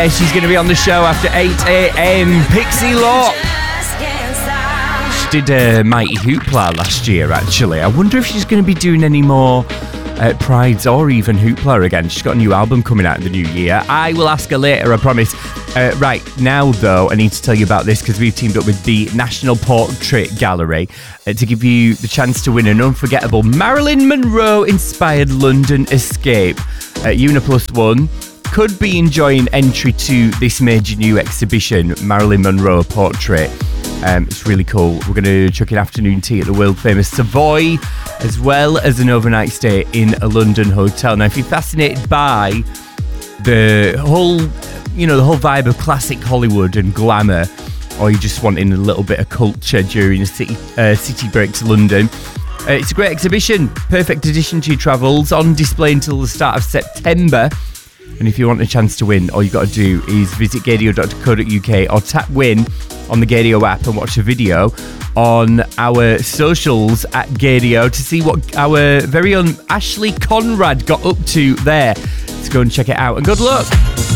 Yeah, she's going to be on the show after 8 a.m. Pixie Lott. She did Mighty Hoopla last year, actually. I wonder if she's going to be doing any more Prides or even Hoopla again. She's got a new album coming out in the new year. I will ask her later, I promise. Right, now though, I need to tell you about this because we've teamed up with the National Portrait Gallery to give you the chance to win an unforgettable Marilyn Monroe-inspired London escape. You and a +1 could be enjoying entry to this major new exhibition, Marilyn Monroe Portrait. It's really cool. We're going to chuck an afternoon tea at the world famous Savoy, as well as an overnight stay in a London hotel. Now, if you're fascinated by the whole vibe of classic Hollywood and glamour, or you're just wanting a little bit of culture during a city break to London, it's a great exhibition. Perfect addition to your travels. On display until the start of September. And if you want a chance to win, all you've got to do is visit gadio.co.uk or tap win on the Gadio app and watch a video on our socials at Gadio to see what our very own Ashley Conrad got up to there. So go and check it out and good luck.